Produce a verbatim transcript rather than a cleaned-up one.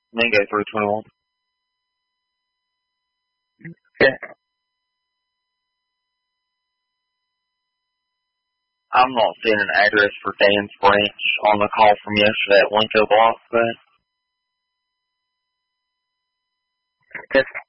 and then go through twenty-one. Okay. I'm not seeing an address for Dan's branch on the call from yesterday at Winco Block, but... Okay.